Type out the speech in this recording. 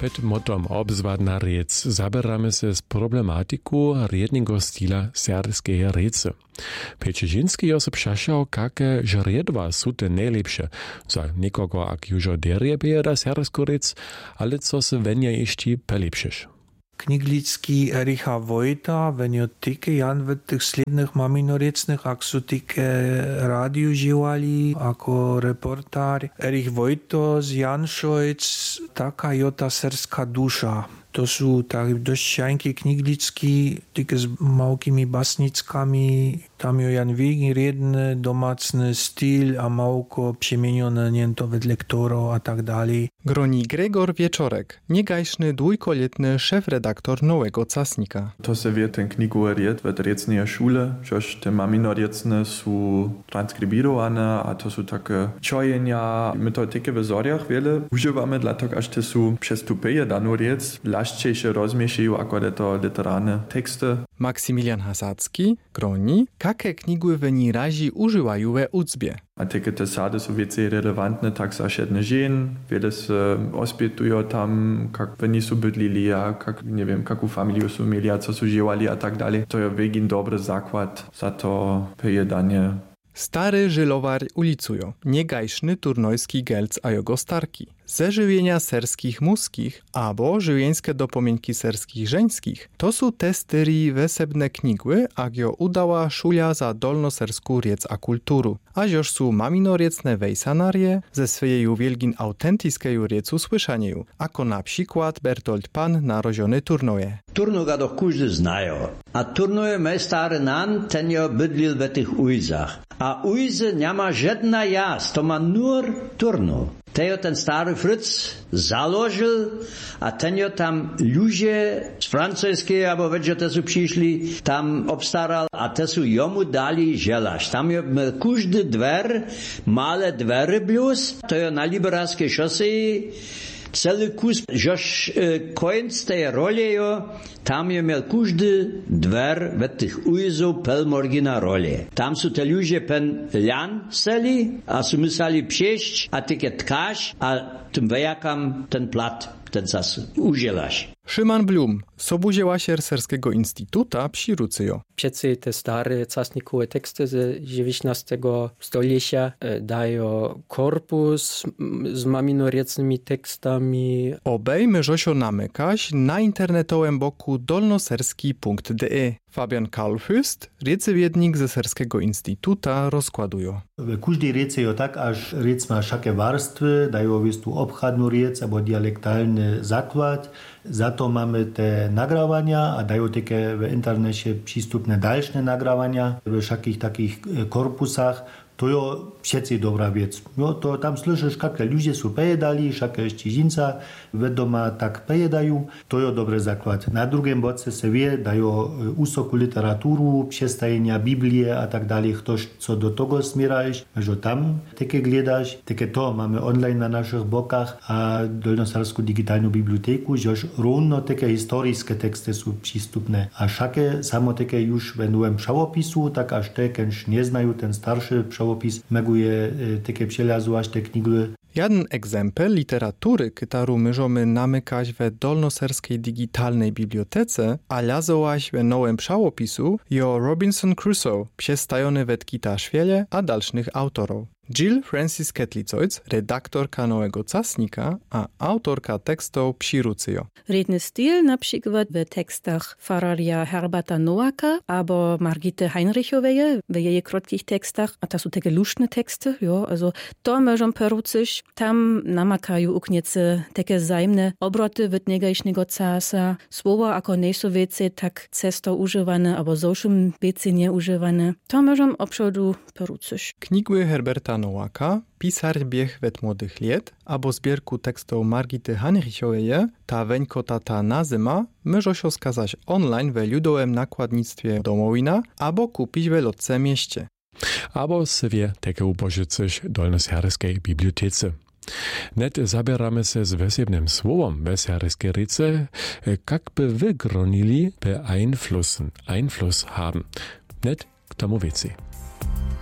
Przed motom obzwadna rec zabieramy się z problematiku riednego styla serbskiej recy. Pečežinski je obšašal, kake žredva su te najlepše. Za nikogo, ak južo derje da serbsku rec, ale co se venja išti pelepšeš. Kniglicki Ericha Wojta, wenn tyke Jan w tych slednych maminorecnych, ak su tyke radiu živali, ako reportar. Erich Wojto z Janšojc, taka jota serska dusza. To sú tak dość sianki kniglicki, tyke z małkimi basnickami. Tam jo Jan Wigi riedny, domacny styl, a małko przemienione niento wed lektorów, a tak dalej. Groni Gregor Wieczorek, niegajszny dwójkoletny szefredaktor Nowego Casnika. To se wie ten knigu ried wed recnej szule, żoż te maminoriecne są transkribirowane, a to są takie czojenia. My to tyke w zoriach wiele używamy, dlatego aż te są przestupy, danu riec, laszczejsze rozmieszają, ako to literarne teksty. Maksymilian Hasacki, groni, kaké kniguły w ni razi używają we ucbie. A takie te sady są więcej relevantne, tak za jedne żen, wiele se ospietują tam, jak oni są bydlili, jak, nie wiem, jaką familię są mieli, a co są żyli, a tak dalej. To jest wegin dobry zakład za to pojedanie. Stary Żylowar ulicujo, niegajszny turnojski gelc a jego starki. Ze żywienia serskich muskich, albo żywienskie dopomieńki serskich żeńskich, to są te styri wesebne knigły, a jo udała szulia za dolnosersku riec a kulturu. A joż są maminoriecne wejsanarie, ze swojej wielgin autentiskeju riecu słyszanieju, ako na przykład Bertolt Pan narożony Turnoje. Turno ga doch każdy znają, a Turnoje mej stary nan, ten jo bydlil we tych ujzach. A ujzy nie ma żadna jas, to ma nur Turno. Tejo ten stary Fritz zalożył, a tenjo tam ludzie z francuskiej, albo wiecie, te su przyszli, tam obstaral, a te su jomu dali żelaż. Tam jo każdy dwer, małe dwery bluz, to jo na liberalskiej szosei, cały kus, żoż końc tej roli tam je miał każdy dwer we tych ujzów pelmorgina roli. Tam są te ludzie pen lian seli, a są myśleli przejść, a tykie tkaś, a tym wejakam ten plat, ten zas udzielasz. Szyman Blum, sobuzielašier Serskiego Instytuta přirucyjo. Przecież te stare casnikowe teksty z XIX stulecia dają korpus z maminorecnymi tekstami. Obej możecie namykać na internetowym boku dolnoserski.de. Fabian Karlfürst, recewiednik ze Serskiego Instytuta, rozkładują. W każdej rece je tak, aż rec ma wszakie warstwy, dają wistu obchadną rec albo dialektalny zakład. Za to mamy te nagrawania, a dają takie w internecie przystępne dalsze nagrawania w wszakich takich korpusach. To je przecież dobra wiec. No to tam słyszysz, jakie ludzie są pojedali, jakie ścieżinca wiadoma tak pojedają. To je dobry zakład. Na drugim boce se wie, dają wysoką literaturę, przestajenia Biblii a tak dalej. Ktoś, co do tego zmierasz, że tam takie gledasz. Takie to mamy online na naszych bokach, a Dolnoserską digitalną biblioteku, że równo takie historyczne teksty są przystępne. A wszakie samo takie już będą przełopisu, tak aż te, kiedyś nie znają ten starszy opis meguje takie przelazuać te knigi. Jeden egzempel literatury, którą możemy namykać we dolnoserskiej digitalnej bibliotece, a lazować we nowym przełopisu, jo Robinson Crusoe, przestajony we tkita szwiele, a dalszych autorów. Jill Francis Ketlicojc, redaktorka Nowego Casnika, a autorka tekstów přirucyjo. Redny styl na przykład w tekstach Fararia Herberta Nowaka albo Margity Heinrichowej w jej krótkich tekstach, a to są takie luszne teksty, jo, also to możemy poruczyć. Tam namakają ukniece takie zajemne obroty wytniegajsznego casa, słowa ako nie są wiece tak cesto używane, albo zowszym wiece nie używane. To możemy obszodu poruczyć. Knigły Herberta Nowaka, Pisar bieg wet młodych liet, albo zbierku tekstów Margity Heinrichowej, ta weńko tata nazyma, może się skazać online we ludowym nakładnictwie domowina, albo kupić we lotce mieście. Albo sobie takie upożyczyć dolnoserskiej bibliotece. Net zabieramy się z wesebnym słowom w serskiej rece, jakby wygronili, Einfluss haben. Net k tomu věci.